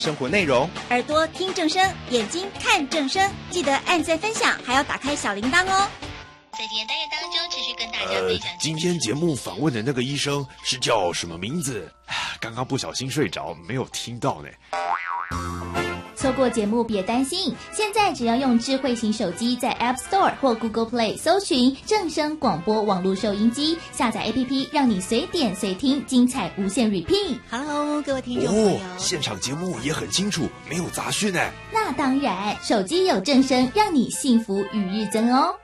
生活内容， 耳朵听正声，眼睛看正声，记得按赞分享，还要打开小铃铛哦。 在今天单元当中，持续跟大家分享。 今天节目访问的那个医生是叫什么名字？刚刚不小心睡着，没有听到呢。 错过节目别担心，现在只要用智慧型手机在 App Store 或 Google Play 搜寻正声广播网络收音机，下载 APP， 让你随点随听，精彩无限 repeat。 Hello， 各位听众朋友， 现场节目也很清楚，没有杂讯呢。 那当然，手机有正声，让你幸福与日增哦。